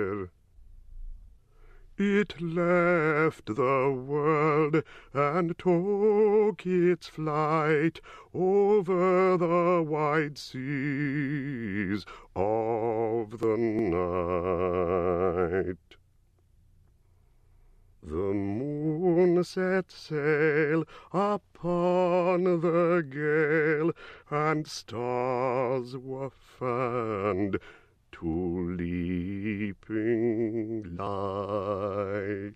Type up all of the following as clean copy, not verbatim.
It left the world and took its flight over the wide seas of the night. The moon set sail upon the gale, and stars were fanned to leaping light.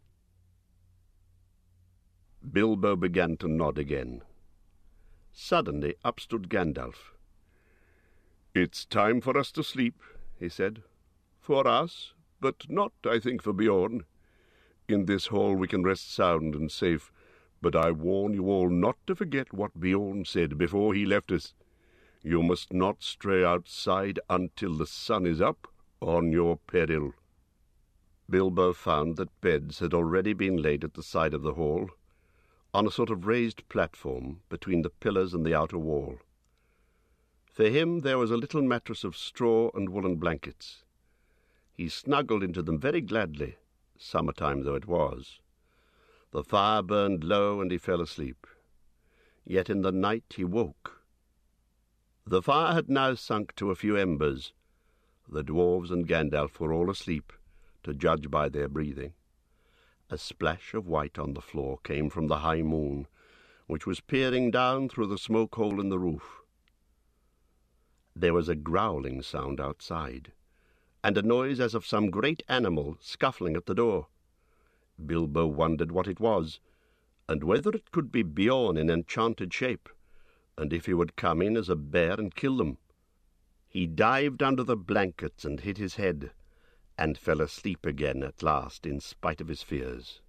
Bilbo began to nod again. Suddenly up stood Gandalf. "It's time for us to sleep," he said. "For us, but not, I think, for Beorn. In this hall we can rest sound and safe, but I warn you all not to forget what Beorn said before he left us. You must not stray outside until the sun is up, on your peril." Bilbo found that beds had already been laid at the side of the hall, on a sort of raised platform between the pillars and the outer wall. For him there was a little mattress of straw and woolen blankets. He snuggled into them very gladly, summer-time though it was. The fire burned low, and he fell asleep. Yet in the night he woke. The fire had now sunk to a few embers. The dwarves and Gandalf were all asleep, to judge by their breathing. A splash of white on the floor came from the high moon, which was peering down through the smoke-hole in the roof. There was a growling sound outside, and a noise as of some great animal scuffling at the door. Bilbo wondered what it was, and whether it could be Beorn in enchanted shape, and if he would come in as a bear and kill them. He dived under the blankets and hid his head, and fell asleep again at last, in spite of his fears.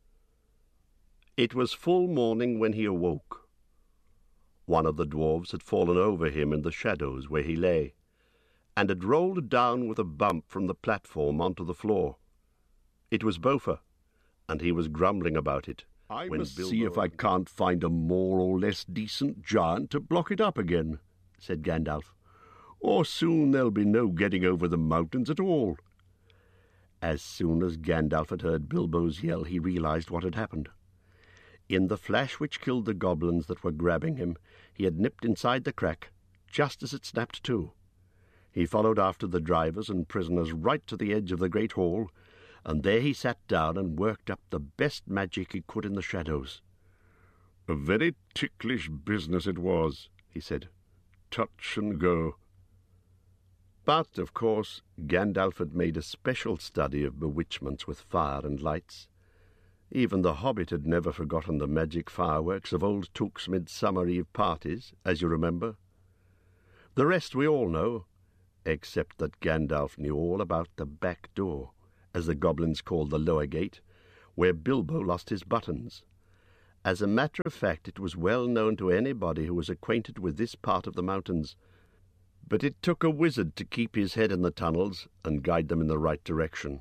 It was full morning when he awoke. One of the dwarves had fallen over him in the shadows where he lay, and had rolled down with a bump from the platform onto the floor. It was Bofur, and he was grumbling about it. I must see if I can't find a more or less decent giant to block it up again," said Gandalf, "or soon there'll be no getting over the mountains at all." As soon as Gandalf had heard Bilbo's yell, he realized what had happened. In the flash which killed the goblins that were grabbing him, he had nipped inside the crack, just as it snapped to. He followed after the drivers and prisoners right to the edge of the great hall, and there he sat down and worked up the best magic he could in the shadows. "A very ticklish business it was," he said. "Touch and go." But, of course, Gandalf had made a special study of bewitchments with fire and lights. Even the Hobbit had never forgotten the magic fireworks of old Took's Midsummer Eve parties, as you remember. The rest we all know, except that Gandalf knew all about the back door, as the goblins called the lower gate, where Bilbo lost his buttons. As a matter of fact, it was well known to anybody who was acquainted with this part of the mountains, but it took a wizard to keep his head in the tunnels and guide them in the right direction.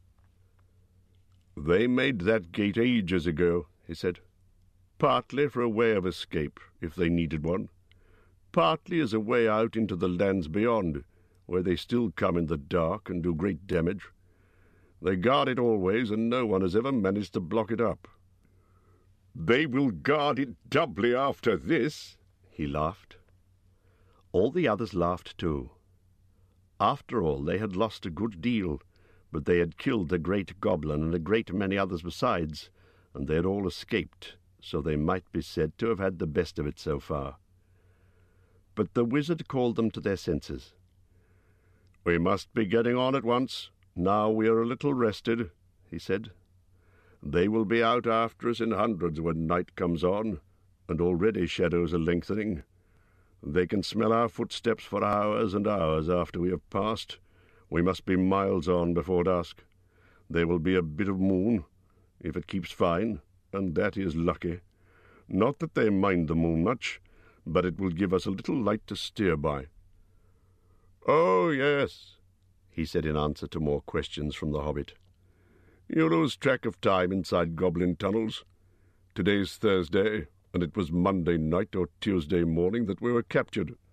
"They made that gate ages ago," he said, "partly for a way of escape, if they needed one, partly as a way out into the lands beyond, where they still come in the dark and do great damage. They guard it always, and no one has ever managed to block it up." "They will guard it doubly after this," he laughed. All the others laughed too. After all, they had lost a good deal, but they had killed the great goblin and a great many others besides, and they had all escaped, so they might be said to have had the best of it so far. But the wizard called them to their senses. "We must be getting on at once, now we are a little rested," he said. "They will be out after us in hundreds when night comes on, and already shadows are lengthening. They can smell our footsteps for hours and hours after we have passed. We must be miles on before dusk. There will be a bit of moon, if it keeps fine, and that is lucky. Not that they mind the moon much, but it will give us a little light to steer by." "Oh, yes," he said in answer to more questions from the Hobbit. "You lose track of time inside goblin tunnels. Today's Thursday, and it was Monday night or Tuesday morning that we were captured.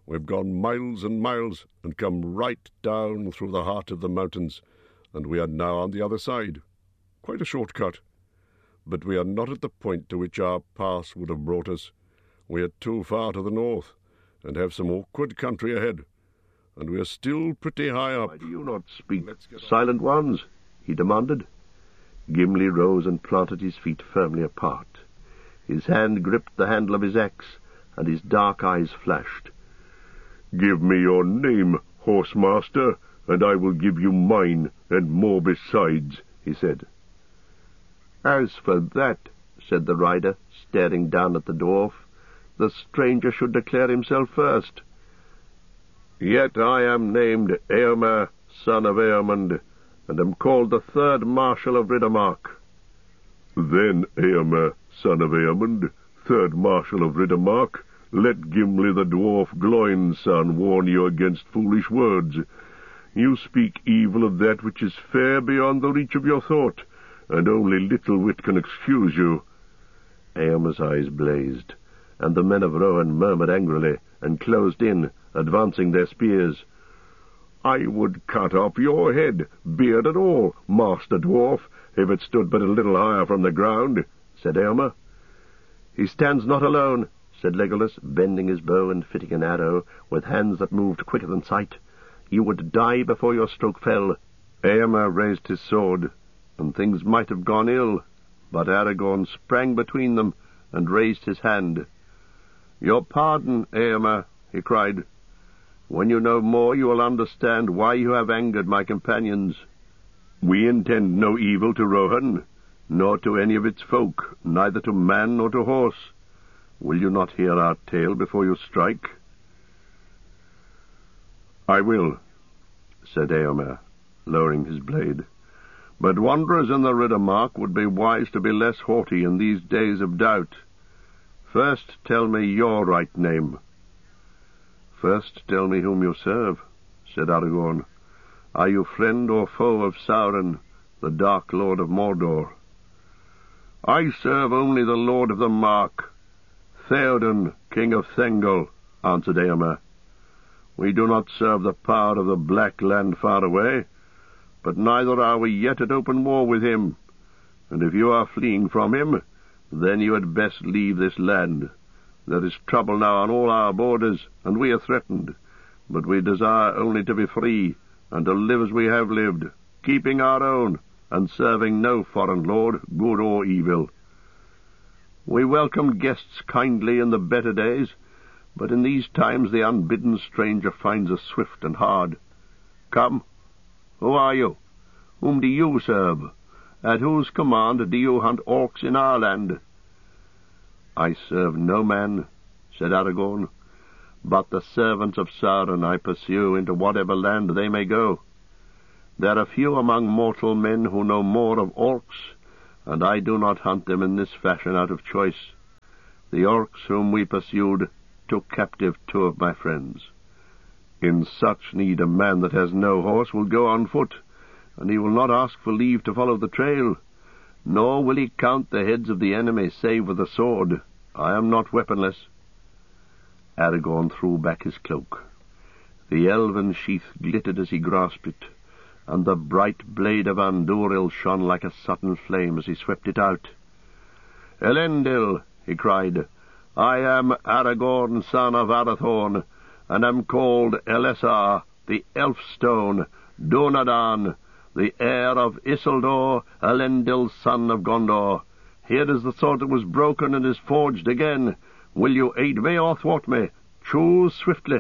We've gone miles and miles and come right down through the heart of the mountains, and we are now on the other side. Quite a short cut. But we are not at the point to which our pass would have brought us. We are too far to the north, and have some awkward country ahead, and we are still pretty high up. Why do you not speak, Silent Ones? He demanded. Gimli rose and planted his feet firmly apart. His hand gripped the handle of his axe, and his dark eyes flashed. "Give me your name, Horsemaster, and I will give you mine, and more besides," he said. "As for that," said the rider, staring down at the dwarf, "the stranger should declare himself first." "Yet I am named Eomer, son of Eamund, and am called the third Marshal of Riddermark." "Then, Eomer, son of Eamund, third Marshal of Riddermark, let Gimli the dwarf Gloin's son warn you against foolish words. You speak evil of that which is fair beyond the reach of your thought, and only little wit can excuse you." Eomer's eyes blazed, and the men of Rohan murmured angrily, and closed in, advancing their spears. "I would cut off your head, beard and all, Master Dwarf, if it stood but a little higher from the ground," said Eomer. "He stands not alone," said Legolas, bending his bow and fitting an arrow with hands that moved quicker than sight. "You would die before your stroke fell." Eomer raised his sword, and things might have gone ill, but Aragorn sprang between them and raised his hand. "Your pardon, Eomer," he cried. "When you know more, you will understand why you have angered my companions. We intend no evil to Rohan, nor to any of its folk, neither to man nor to horse. Will you not hear our tale before you strike?" "I will," said Eomer, lowering his blade. "But wanderers in the Riddermark would be wise to be less haughty in these days of doubt. First tell me your right name." "First tell me whom you serve," said Aragorn. "Are you friend or foe of Sauron, the Dark Lord of Mordor?" "I serve only the Lord of the Mark, Theoden, King of Thengel," answered Eomer. "We do not serve the power of the Black Land far away, but neither are we yet at open war with him, and if you are fleeing from him, then you had best leave this land. There is trouble now on all our borders, and we are threatened, but we desire only to be free, and to live as we have lived, keeping our own, and serving no foreign lord, good or evil. We welcomed guests kindly in the better days, but in these times the unbidden stranger finds us swift and hard. Come, who are you? Whom do you serve? At whose command do you hunt orcs in our land?" "I serve no man," said Aragorn, "but the servants of Sauron I pursue into whatever land they may go. There are few among mortal men who know more of orcs, and I do not hunt them in this fashion out of choice. The orcs whom we pursued took captive 2 of my friends. In such need a man that has no horse will go on foot, and he will not ask for leave to follow the trail, nor will he count the heads of the enemy save with a sword. I am not weaponless." Aragorn threw back his cloak. The elven sheath glittered as he grasped it, and the bright blade of Andúril shone like a sudden flame as he swept it out. "Elendil," he cried, "I am Aragorn, son of Arathorn, and am called Elessar, the Elfstone, Dunadan, the heir of Isildur, Elendil, son of Gondor. Here is the sword that was broken and is forged again. Will you aid me or thwart me? Choose swiftly."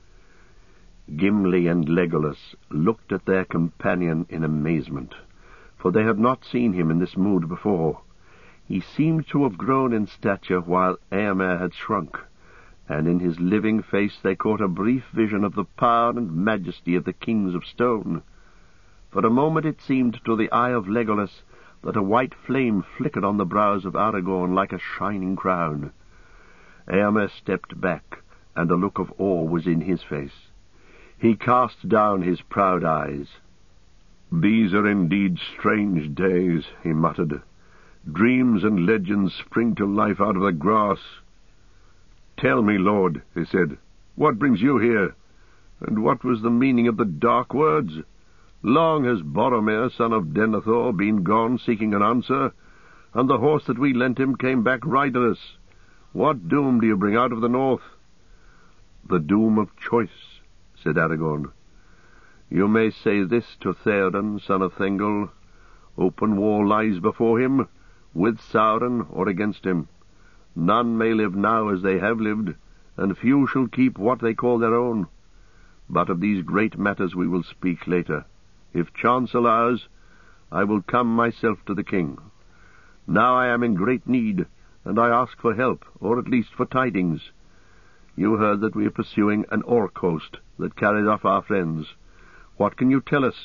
Gimli and Legolas looked at their companion in amazement, for they had not seen him in this mood before. He seemed to have grown in stature while Éomer had shrunk, and in his living face they caught a brief vision of the power and majesty of the kings of stone. For a moment it seemed to the eye of Legolas that a white flame flickered on the brows of Aragorn like a shining crown. Éomer stepped back, and a look of awe was in his face. He cast down his proud eyes. "These are indeed strange days," he muttered. "Dreams and legends spring to life out of the grass." "Tell me, Lord," he said, What brings you here? And what was the meaning of the dark words? Long has Boromir, son of Denethor, been gone seeking an answer, and the horse that we lent him came back riderless. What doom do you bring out of the north?" "The doom of choice," said Aragorn. "You may say this to Theoden, son of Thengel. Open war lies before him, with Sauron or against him. None may live now as they have lived, and few shall keep what they call their own. But of these great matters we will speak later. If chance allows, I will come myself to the king. Now I am in great need, and I ask for help, or at least for tidings. You heard that we are pursuing an orc host that carried off our friends. What can you tell us?"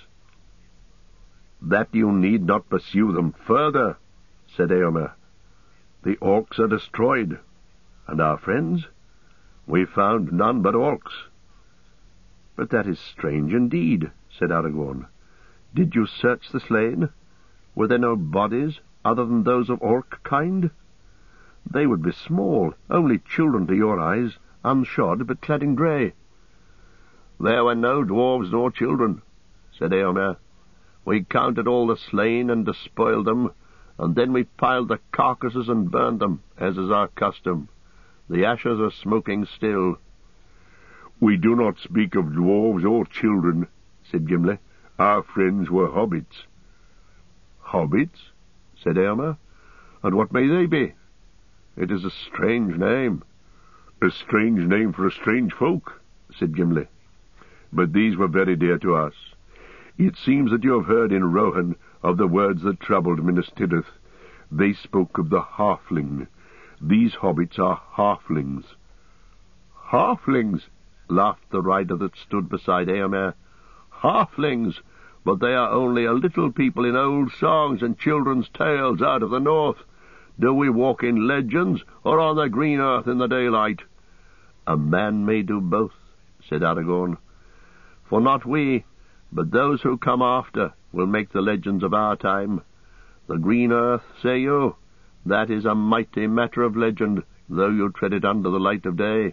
"That you need not pursue them further," said Éomer. "The orcs are destroyed. And our friends? We found none but orcs." "But that is strange indeed," said Aragorn. "Did you search the slain? Were there no bodies other than those of orc kind? They would be small, only children to your eyes, unshod but clad in grey." "There were no dwarves nor children," said Éomer. "We counted all the slain and despoiled them, and then we piled the carcasses and burned them, as is our custom. The ashes are smoking still." "We do not speak of dwarves or children," said Gimli. "Our friends were hobbits." "Hobbits?" said Éomer. "And what may they be? It is a strange name." "A strange name for a strange folk," said Gimli. "But these were very dear to us. It seems that you have heard in Rohan of the words that troubled Minas Tirith. They spoke of the halfling. These hobbits are halflings." "Halflings?" laughed the rider that stood beside Éomer. "Halflings! But they are only a little people in old songs and children's tales out of the north. Do we walk in legends, or on the green earth in the daylight?" "A man may do both," said Aragorn. "For not we, but those who come after, will make the legends of our time. The green earth, say you? That is a mighty matter of legend, though you tread it under the light of day."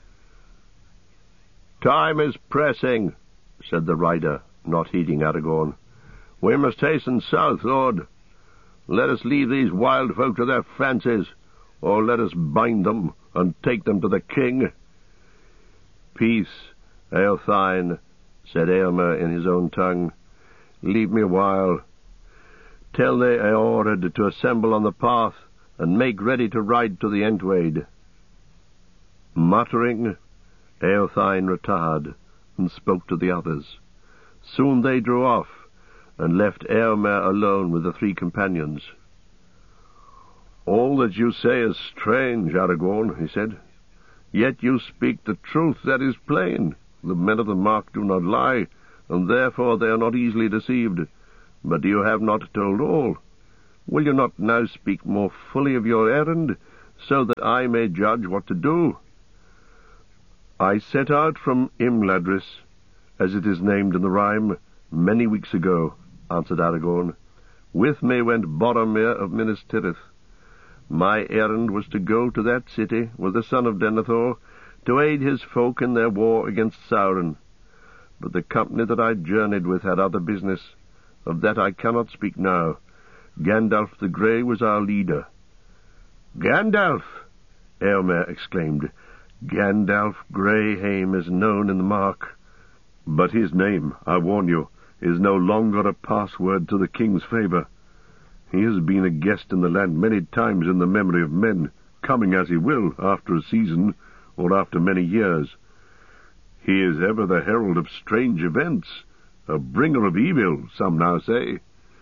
"Time is pressing," said the rider, not heeding Aragorn. "We must hasten south, Lord. Let us leave these wild folk to their fancies, or let us bind them and take them to the king." "Peace, Eothine," said Éomer in his own tongue. "Leave me a while. Tell the Eored to assemble on the path, and make ready to ride to the Entwade." Muttering, Eothine retired, and spoke to the others. Soon they drew off, and left Éomer alone with the three companions. "All that you say is strange, Aragorn," he said. "Yet you speak the truth, that is plain. The men of the Mark do not lie, and therefore they are not easily deceived. But you have not told all. Will you not now speak more fully of your errand, so that I may judge what to do?" "I set out from Imladris, as it is named in the rhyme, many weeks ago," answered Aragorn. "With me went Boromir of Minas Tirith. My errand was to go to that city with the son of Denethor, to aid his folk in their war against Sauron. But the company that I journeyed with had other business. Of that I cannot speak now. Gandalf the Grey was our leader." "Gandalf!" Éomer exclaimed. "Gandalf Greyhaim is known in the Mark. But his name, I warn you, is no longer a password to the king's favour. He has been a guest in the land many times in the memory of men, coming as he will, after a season, or after many years. He is ever the herald of strange events, a bringer of evil, some now say.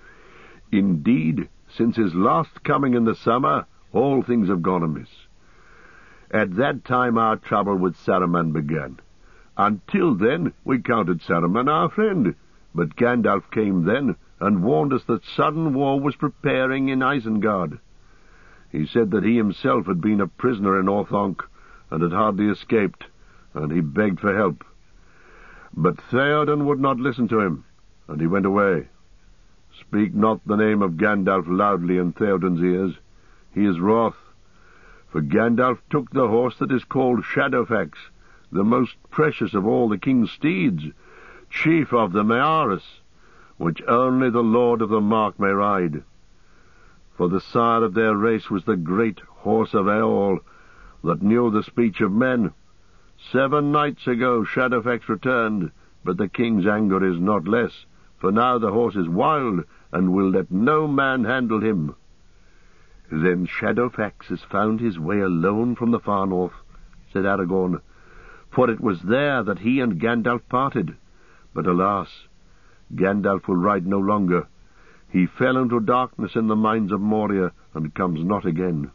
Indeed, since his last coming in the summer, all things have gone amiss. At that time our trouble with Saruman began. Until then we counted Saruman our friend, but Gandalf came then and warned us that sudden war was preparing in Isengard. He said that he himself had been a prisoner in Orthanc, and had hardly escaped, and he begged for help. But Theoden would not listen to him, and he went away. Speak not the name of Gandalf loudly in Theoden's ears. He is wroth. For Gandalf took the horse that is called Shadowfax, the most precious of all the king's steeds, chief of the Mearas, which only the lord of the mark may ride. For the sire of their race was the great horse of Eol, that knew the speech of men. 7 nights ago Shadowfax returned, but the king's anger is not less, for now the horse is wild, and will let no man handle him. Then Shadowfax has found his way alone from the far north, said Aragorn, for it was there that he and Gandalf parted. But alas, Gandalf will ride no longer. He fell into darkness in the mines of Moria, and comes not again.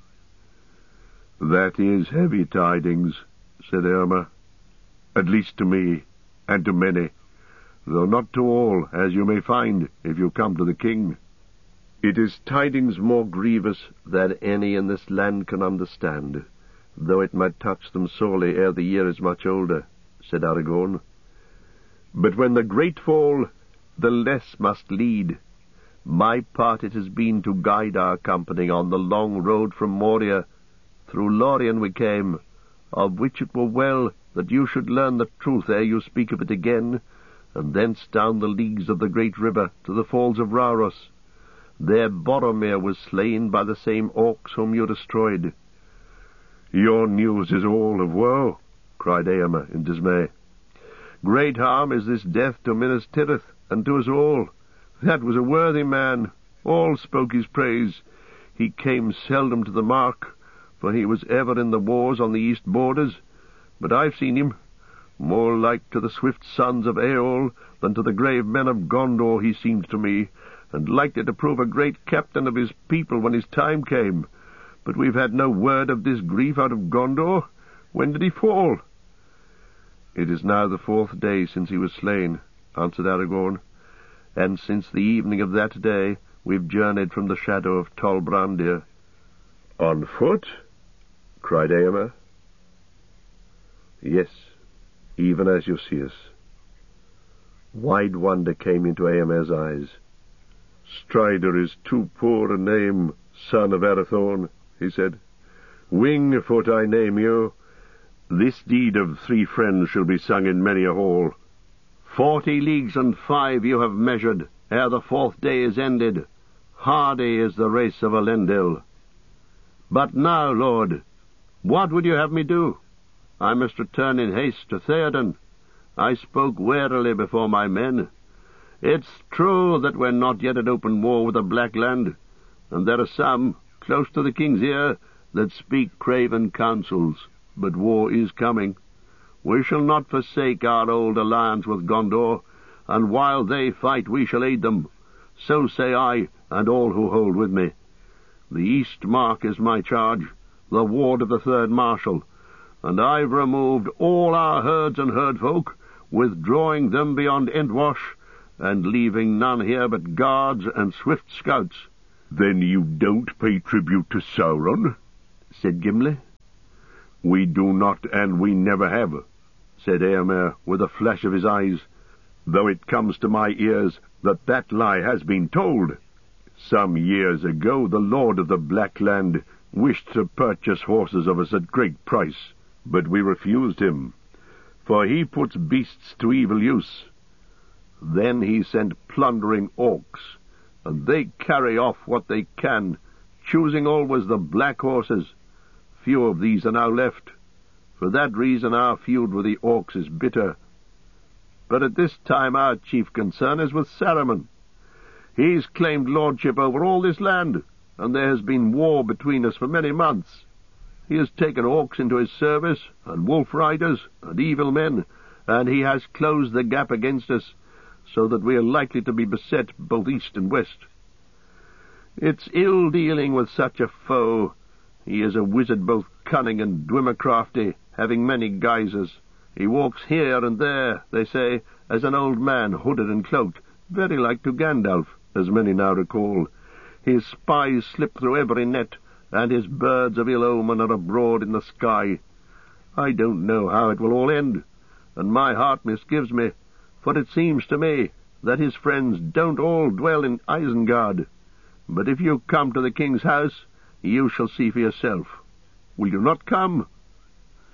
That is heavy tidings, said Éomer, at least to me, and to many, though not to all, as you may find if you come to the king. It is tidings more grievous than any in this land can understand, though it might touch them sorely ere the year is much older, said Aragorn. But when the great fall, the less must lead. My part it has been to guide our company on the long road from Moria. Through Lorien we came, of which it were well that you should learn the truth ere you speak of it again, and thence down the leagues of the great river to the falls of Rauros. There Boromir was slain by the same orcs whom you destroyed. Your news is all of woe, cried Éomer in dismay. Great harm is this death to Minas Tirith, and to us all. That was a worthy man. All spoke his praise. He came seldom to the mark, for he was ever in the wars on the east borders. But I've seen him. More like to the swift sons of Eol than to the grave men of Gondor he seemed to me, and likely to prove a great captain of his people when his time came. But we've had no word of this grief out of Gondor. When did he fall? It is now the 4th day since he was slain, answered Aragorn, and since the evening of that day we've journeyed from the shadow of Tol Brandir. On foot? Cried Éomer. Yes, even as you see us. Wide wonder came into Éomer's eyes. Strider is too poor a name, son of Arathorn, he said. Wing-foot I name you. This deed of 3 friends shall be sung in many a hall. 40 leagues and 5 you have measured, ere the 4th day is ended. Hardy is the race of Elendil. But now, Lord, what would you have me do? I must return in haste to Theoden. I spoke warily before my men. It's true that we're not yet at open war with the Black Land, and there are some, close to the king's ear, that speak craven counsels, but war is coming. We shall not forsake our old alliance with Gondor, and while they fight we shall aid them. So say I, and all who hold with me. The East Mark is my charge, the ward of the 3rd Marshal, and I've removed all our herds and herdfolk, withdrawing them beyond Entwash, and leaving none here but guards and swift scouts. Then you don't pay tribute to Sauron? Said Gimli. We do not, and we never have, said Éomer with a flash of his eyes, though it comes to my ears that lie has been told. Some years ago the Lord of the Black Land wished to purchase horses of us at great price, but we refused him, for he puts beasts to evil use. Then he sent plundering orcs, and they carry off what they can, choosing always the black horses. Few of these are now left. For that reason our feud with the orcs is bitter. But at this time our chief concern is with Saruman. He's claimed lordship over all this land, and there has been war between us for many months. He has taken orcs into his service, and wolf riders, and evil men, and he has closed the gap against us, so that we are likely to be beset both east and west. It's ill dealing with such a foe. He is a wizard both cunning and dwimer-crafty, having many guises. He walks here and there, they say, as an old man hooded and cloaked, very like to Gandalf, as many now recall. His spies slip through every net, and his birds of ill omen are abroad in the sky. I don't know how it will all end, and my heart misgives me, for it seems to me that his friends don't all dwell in Isengard. But if you come to the king's house, you shall see for yourself. Will you not come?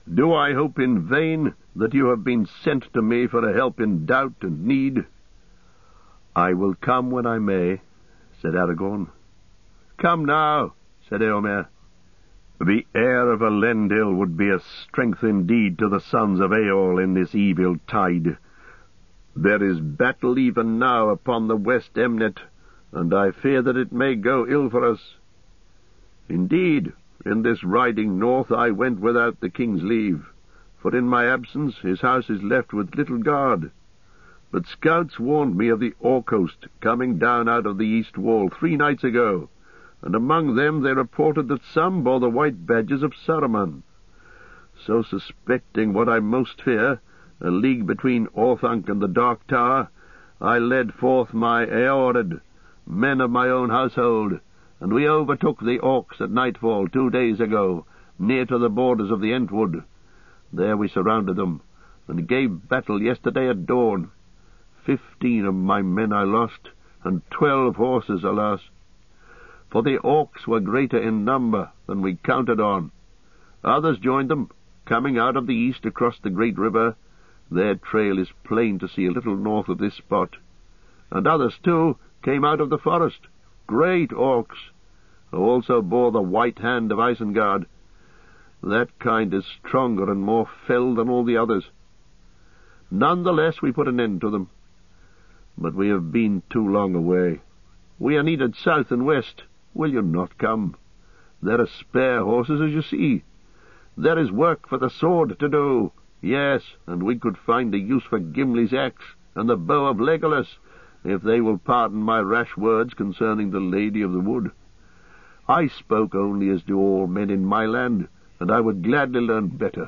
Do I hope in vain that you have been sent to me for a help in doubt and need?" "I will come when I may," said Aragorn. "Come now," said Eomer. "The heir of Elendil would be a strength indeed to the sons of Eorl in this evil tide. There is battle even now upon the West Emnet, and I fear that it may go ill for us. Indeed, in this riding north I went without the king's leave, for in my absence his house is left with little guard. But scouts warned me of the Orc host coming down out of the east wall 3 nights ago, and among them they reported that some bore the white badges of Saruman. So, suspecting what I most fear, a league between Orthanc and the Dark Tower, I led forth my Eored, men of my own household, and we overtook the Orcs at nightfall 2 days ago, near to the borders of the Entwood. There we surrounded them, and gave battle yesterday at dawn. 15 of my men I lost, and 12 horses, alas! For the Orcs were greater in number than we counted on. Others joined them, coming out of the east across the great river. Their trail is plain to see a little north of this spot. And others, too, came out of the forest, great Orcs, who also bore the white hand of Isengard. That kind is stronger and more fell than all the others. None the less we put an end to them. But we have been too long away. We are needed south and west. Will you not come? There are spare horses, as you see. There is work for the sword to do. Yes, and we could find a use for Gimli's axe and the bow of Legolas, if they will pardon my rash words concerning the Lady of the Wood. I spoke only as do all men in my land, and I would gladly learn better."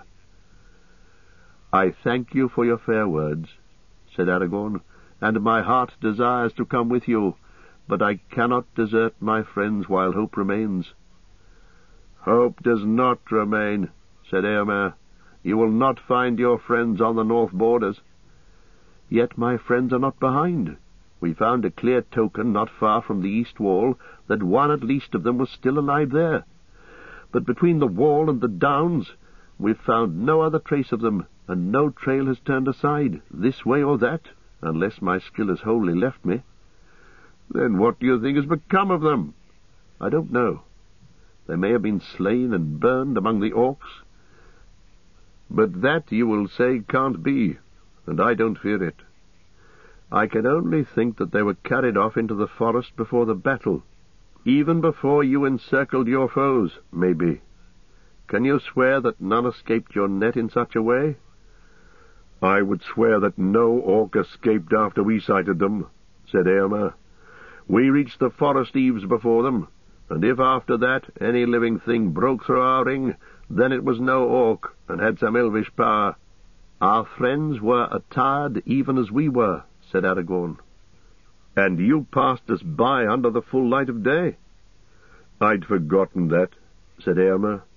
"I thank you for your fair words," said Aragorn, "and my heart desires to come with you, but I cannot desert my friends while hope remains." "Hope does not remain," said Eomer. "You will not find your friends on the north borders." "Yet my friends are not behind. We found a clear token not far from the east wall that one at least of them was still alive there. But between the wall and the downs we've found no other trace of them, and no trail has turned aside, this way or that, unless my skill has wholly left me." "Then what do you think has become of them?" "I don't know. They may have been slain and burned among the Orcs. But that, you will say, can't be, and I don't fear it. I can only think that they were carried off into the forest before the battle, even before you encircled your foes, maybe. Can you swear that none escaped your net in such a way?" "I would swear that no Orc escaped after we sighted them," said Eomer. "We reached the forest eaves before them, and if after that any living thing broke through our ring, then it was no Orc, and had some elvish power." "Our friends were attired even as we were," said Aragorn. "And you passed us by under the full light of day." "I'd forgotten that," said Eomer.